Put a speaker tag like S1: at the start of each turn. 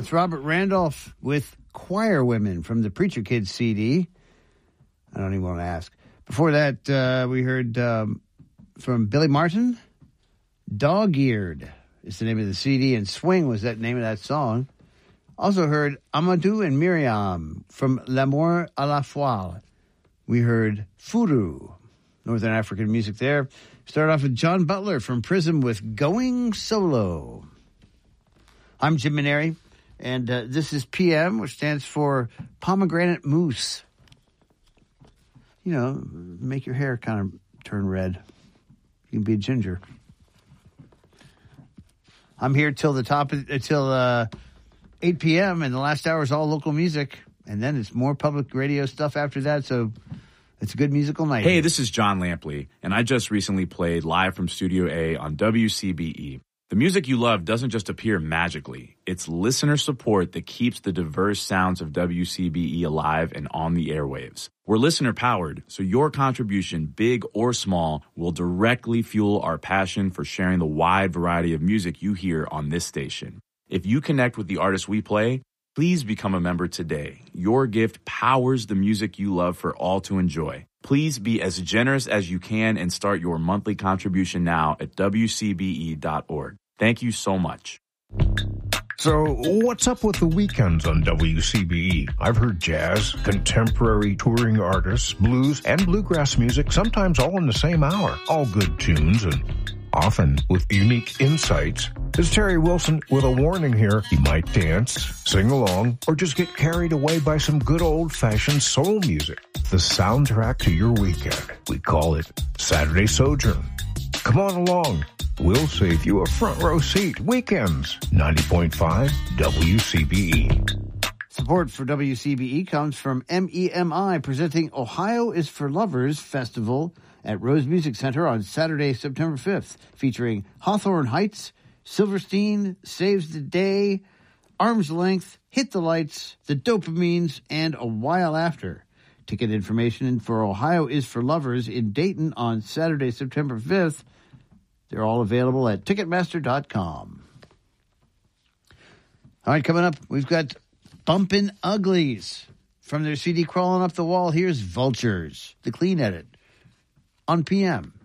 S1: That's Robert Randolph with Choir Women from the Preacher Kids CD. I don't even want to ask. Before that, we heard from Billy Martin, Dog-Eared is the name of the CD, and Swing was that name of that song. Also heard Amadou and Miriam from L'amour à la fois. We heard Furu, Northern African music there. Started off with John Butler from Prism with Going Solo. I'm Jim Maneri, and this is PM, which stands for Pomegranate Mousse. You know, make your hair kind of turn red. You can be a ginger. I'm here till 8 p.m., and the last hour is all local music. And then it's more public radio stuff after that, so it's a good musical night.
S2: Hey, this is John Lampley, and I just recently played live from Studio A on WCBE. The music you love doesn't just appear magically. It's listener support that keeps the diverse sounds of WCBE alive and on the airwaves. We're listener-powered, so your contribution, big or small, will directly fuel our passion for sharing the wide variety of music you hear on this station. If you connect with the artists we play, please become a member today. Your gift powers the music you love for all to enjoy. Please be as generous as you can and start your monthly contribution now at WCBE.org. Thank you so much.
S3: So, what's up with the weekends on WCBE? I've heard jazz, contemporary touring artists, blues, and bluegrass music, sometimes all in the same hour. All good tunes and often with unique insights. This is Terry Wilson with a warning here. You might dance, sing along, or just get carried away by some good old-fashioned soul music. The soundtrack to your weekend. We call it Saturday Sojourn. Come on along. We'll save you a front row seat. Weekends, 90.5 WCBE.
S1: Support for WCBE comes from MEMI, presenting Ohio is for Lovers Festival at Rose Music Center on Saturday, September 5th, featuring Hawthorne Heights, Silverstein, Saves the Day, Arm's Length, Hit the Lights, The Dopamines, and A While After. Ticket information for Ohio is for Lovers in Dayton on Saturday, September 5th. They're all available at Ticketmaster.com. All right, coming up, we've got Bumpin' Uglies. From their CD Crawling Up the Wall, here's Vultures, the clean edit, on PM.